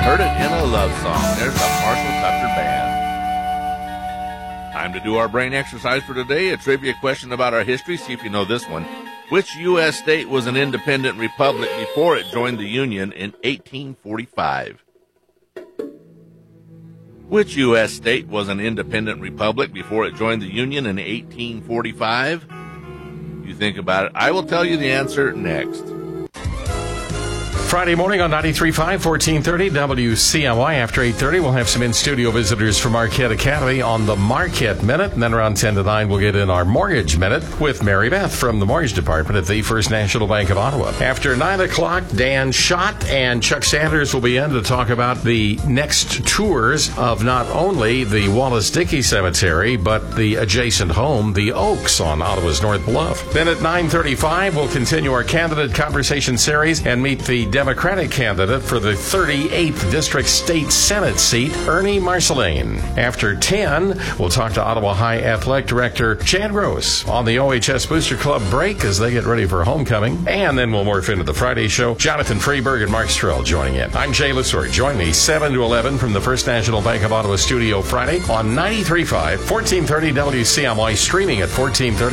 Heard It in a Love Song. There's the Marshall Tucker Band. Time to do our brain exercise for today. A trivia question about our history. See if you know this one. Which U.S. state was an independent republic before it joined the Union in 1845? Which U.S. state was an independent republic before it joined the Union in 1845? You think about it. I will tell you the answer next. Friday morning on 93.5, 1430 WCMY. After 8:30, we'll have some in-studio visitors from Marquette Academy on the Marquette Minute. And then around 10 to 9, we'll get in our Mortgage Minute with Mary Beth from the Mortgage Department at the First National Bank of Ottawa. After 9 o'clock, Dan Schott and Chuck Sanders will be in to talk about the next tours of not only the Wallace Dickey Cemetery, but the adjacent home, the Oaks, on Ottawa's North Bluff. Then at 9:35, we'll continue our candidate conversation series and meet the Democratic candidate for the 38th District State Senate seat, Ernie Marceline. After 10, we'll talk to Ottawa High Athletic Director Chad Gross on the OHS Booster Club break as they get ready for homecoming. And then we'll morph into the Friday show. Jonathan Freeberg and Mark Strell joining in. I'm Jay Lesor. Join me 7 to 11 from the First National Bank of Ottawa studio Friday on 93.5, 1430 WCMY, streaming at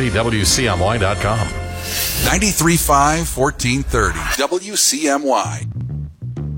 1430WCMY.com. 93.5, 1430 WCMY.